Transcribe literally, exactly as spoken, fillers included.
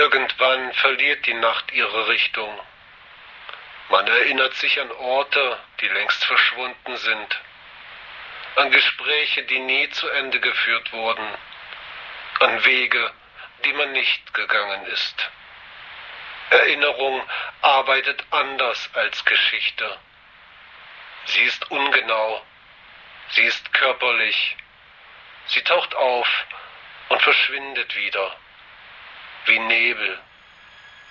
Irgendwann verliert die Nacht ihre Richtung. Man erinnert sich an Orte, die längst verschwunden sind, an Gespräche, die nie zu Ende geführt wurden, an Wege, die man nicht gegangen ist. Erinnerung arbeitet anders als Geschichte. Sie ist ungenau, sie ist körperlich, sie taucht auf und verschwindet wieder, wie Nebel.